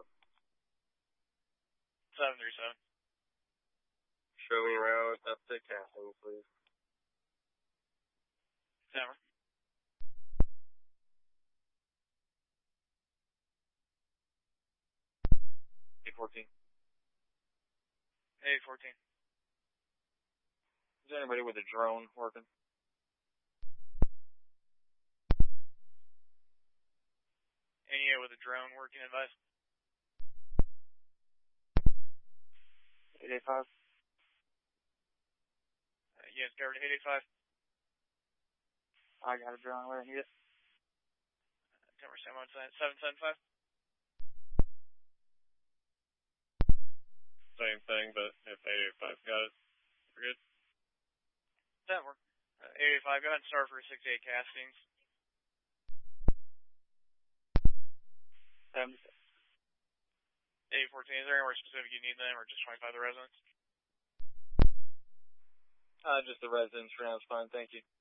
737. 737. Show me route up to Castings, please. Hammer. A14. A14. Is there anybody with a drone working? Any with a drone working, advice? 885. Yes, covered 885. I got a drone. Where I need it? Cover 775. Same thing, but if 885 got it, we're good. That work. 885, go ahead and start for 68 castings. 76. 814, is there anywhere specific you need them, or just 25 the residents? Just the residents for now is fine, thank you.